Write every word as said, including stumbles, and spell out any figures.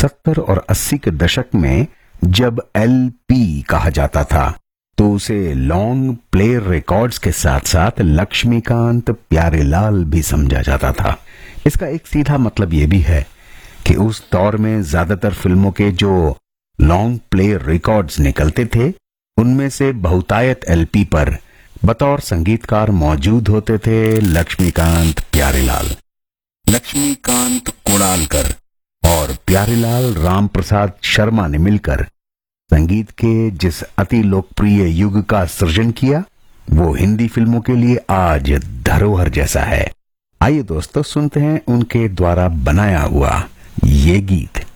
सत्तर और अस्सी के दशक में जब एलपी कहा जाता था तो उसे लॉन्ग प्ले रिकॉर्ड्स के साथ साथ लक्ष्मीकांत प्यारेलाल भी समझा जाता था। इसका एक सीधा मतलब यह भी है कि उस दौर में ज्यादातर फिल्मों के जो लॉन्ग प्ले रिकॉर्ड्स निकलते थे उनमें से बहुतायत एलपी पर बतौर संगीतकार मौजूद होते थे लक्ष्मीकांत प्यारेलाल। लक्ष्मीकांत कुणालकर और प्यारेलाल राम प्रसाद शर्मा ने मिलकर संगीत के जिस अति लोकप्रिय युग का सृजन किया वो हिंदी फिल्मों के लिए आज धरोहर जैसा है। आइए दोस्तों सुनते हैं उनके द्वारा बनाया हुआ ये गीत।